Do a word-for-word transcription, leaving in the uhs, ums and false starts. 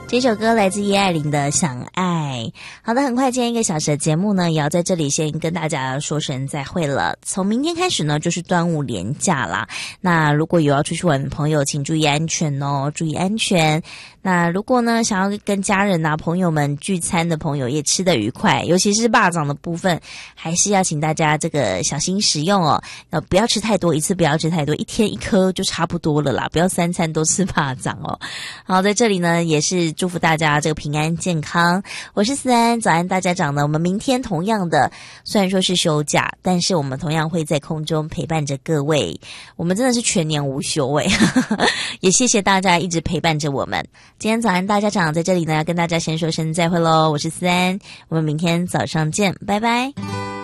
这首歌来自叶爱玲的《想爱》。好的，很快今天一个小时的节目呢，也要在这里先跟大家说声再会了。从明天开始呢，就是端午连假啦。那如果有要出去玩的朋友，请注意安全哦，注意安全。那如果呢，想要跟家人啊、朋友们聚餐的朋友也吃得愉快，尤其是肉粽的部分，还是要请大家这个小心食用哦。呃，不要吃太多，一次不要吃太多，一天一颗就差不多了啦，不要三餐都吃肉粽哦。好，在这里呢，也是祝福大家这个平安健康。我是思安，早安大家长呢。我们明天同样的，虽然说是休假，但是我们同样会在空中陪伴着各位。我们真的是全年无休诶，也谢谢大家一直陪伴着我们。今天早安大家长在这里呢，要跟大家先说声再会咯。我是思安，我们明天早上见，拜拜。